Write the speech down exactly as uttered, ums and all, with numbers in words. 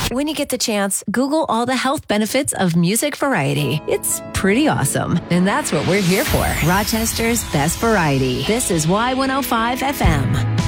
When you get the chance, Google all the health benefits of music variety. It's pretty awesome. And that's what we're here for. Rochester's best variety. This is Y one oh five F M.